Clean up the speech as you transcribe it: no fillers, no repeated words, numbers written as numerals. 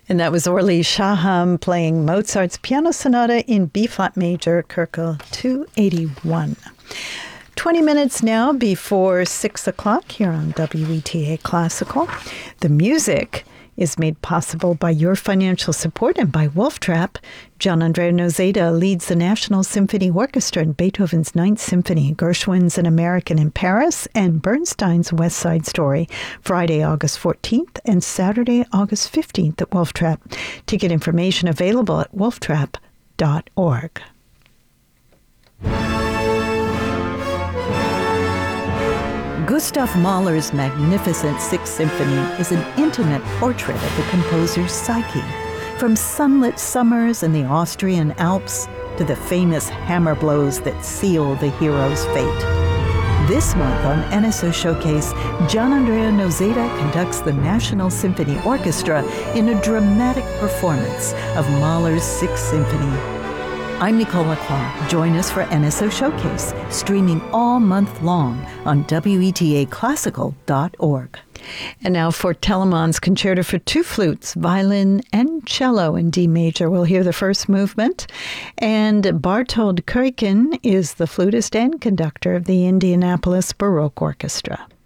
And that was Orly Shaham playing Mozart's Piano Sonata in B-flat major, Köchel 281. 20 minutes now before 6 o'clock here on WETA Classical. The music is made possible by your financial support and by Wolf Trap. Gianandrea Noseda leads the National Symphony Orchestra in Beethoven's Ninth Symphony, Gershwin's An American in Paris, and Bernstein's West Side Story, Friday, August 14th and Saturday, August 15th at Wolf Trap. Ticket information available at wolftrap.org. Gustav Mahler's magnificent Sixth Symphony is an intimate portrait of the composer's psyche, from sunlit summers in the Austrian Alps to the famous hammer blows that seal the hero's fate. This month on NSO Showcase, Gianandrea Noseda conducts the National Symphony Orchestra in a dramatic performance of Mahler's Sixth Symphony. I'm Nicole LaCroix. Join us for NSO Showcase, streaming all month long on WETAClassical.org. And now for Telemann's Concerto for Two Flutes, Violin, and Cello in D major. We'll hear the first movement. And Bartold Kurykin is the flutist and conductor of the Indianapolis Baroque Orchestra.